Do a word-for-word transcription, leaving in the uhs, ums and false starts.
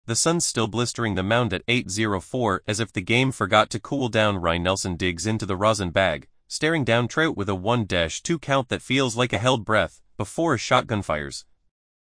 The sun's still blistering the mound at eight oh four as if the game forgot to cool down. Ryan Nelson digs into the rosin bag, staring down Trout with a one two count that feels like a held breath, before a shotgun fires.